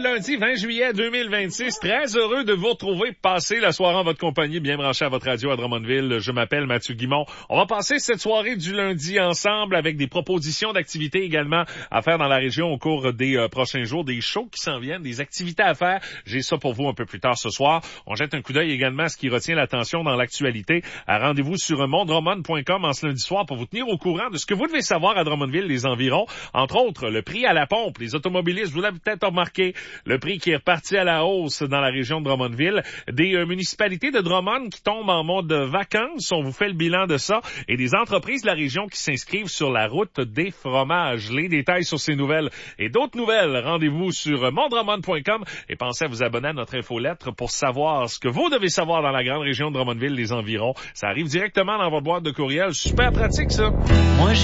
lundi 20 juillet 2026. Très heureux de vous retrouver, passer la soirée en votre compagnie, bien branché à votre radio à Drummondville. Je m'appelle Mathieu Guimond. On va passer cette soirée du lundi ensemble avec des propositions d'activités également à faire dans la région au cours des prochains jours, des shows qui s'en viennent, des activités à faire. J'ai ça pour vous un peu plus tard ce soir. On jette un coup d'œil également à ce qui retient l'attention dans l'actualité. Rendez-vous sur mondrummond.com en ce lundi soir pour vous tenir au courant de ce que vous devez savoir à Drummondville, les environs. Entre autres, le prix à la pompe. Les automobilistes, vous l'avez peut-être remarqué, le prix qui est reparti à la hausse dans la région de Drummondville. Des municipalités de Drummond qui tombent en mode vacances. On vous fait le bilan de ça. Et des entreprises de la région qui s'inscrivent sur la route des fromages. Les détails sur ces nouvelles et d'autres nouvelles, rendez-vous sur mondrummond.com et pensez à vous abonner à notre infolettre pour savoir ce que vous devez savoir dans la grande région de Drummondville, les environs. Ça arrive directement dans votre boîte de courriel. Super pratique, ça.